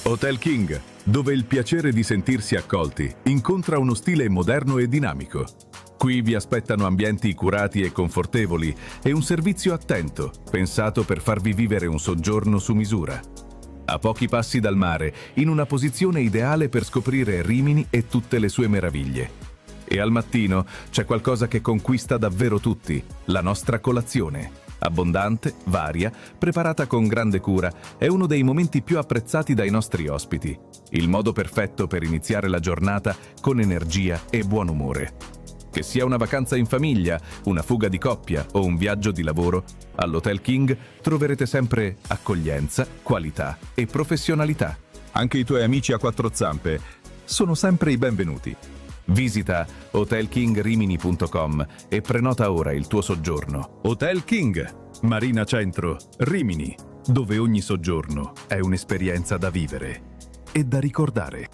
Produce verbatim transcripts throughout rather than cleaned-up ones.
Hotel King, dove il piacere di sentirsi accolti incontra uno stile moderno e dinamico. Qui vi aspettano ambienti curati e confortevoli e un servizio attento, pensato per farvi vivere un soggiorno su misura. A pochi passi dal mare, in una posizione ideale per scoprire Rimini e tutte le sue meraviglie. E al mattino c'è qualcosa che conquista davvero tutti, la nostra colazione. Abbondante, varia, preparata con grande cura, è uno dei momenti più apprezzati dai nostri ospiti. Il modo perfetto per iniziare la giornata con energia e buon umore. Che sia una vacanza in famiglia, una fuga di coppia o un viaggio di lavoro, all'Hotel King troverete sempre accoglienza, qualità e professionalità. Anche i tuoi amici a quattro zampe sono sempre i benvenuti. Visita hotel king rimini punto com e prenota ora il tuo soggiorno. Hotel King, Marina Centro, Rimini, dove ogni soggiorno è un'esperienza da vivere e da ricordare.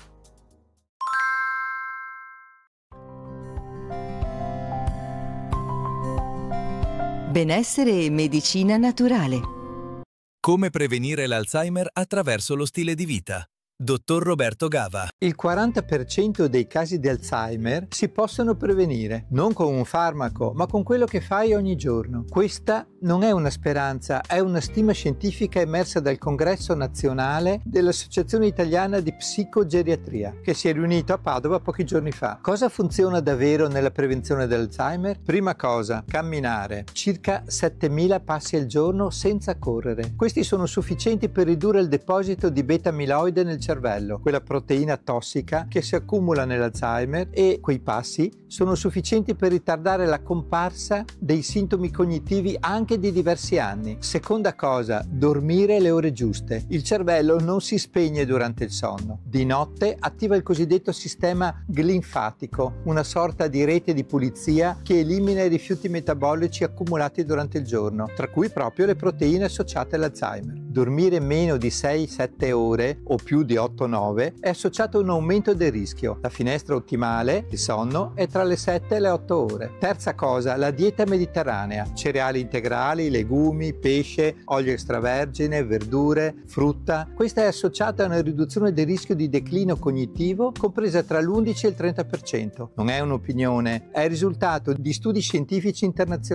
Benessere e medicina naturale. Come prevenire l'Alzheimer attraverso lo stile di vita? Dottor Roberto Gava. Il quaranta per cento dei casi di Alzheimer si possono prevenire, non con un farmaco, ma con quello che fai ogni giorno. Questa non è una speranza, è una stima scientifica emersa dal Congresso Nazionale dell'Associazione Italiana di Psicogeriatria, che si è riunito a Padova pochi giorni fa. Cosa funziona davvero nella prevenzione dell'Alzheimer? Prima cosa, camminare. Circa settemila passi al giorno senza correre. Questi sono sufficienti per ridurre il deposito di beta-amiloide nel cervello, quella proteina tossica che si accumula nell'Alzheimer, e quei passi sono sufficienti per ritardare la comparsa dei sintomi cognitivi anche di diversi anni. Seconda cosa, dormire le ore giuste. Il cervello non si spegne durante il sonno. Di notte attiva il cosiddetto sistema glinfatico, una sorta di rete di pulizia che elimina i rifiuti metabolici accumulati durante il giorno, tra cui proprio le proteine associate all'Alzheimer. Dormire meno di sei sette ore o più di otto nove è associato a un aumento del rischio. La finestra ottimale di sonno è tra le sette e le otto ore. Terza cosa, la dieta mediterranea. Cereali integrali, legumi, pesce, olio extravergine, verdure, frutta. Questa è associata a una riduzione del rischio di declino cognitivo compresa tra l'undici e il trenta per cento. Non è un'opinione, è il risultato di studi scientifici internazionali.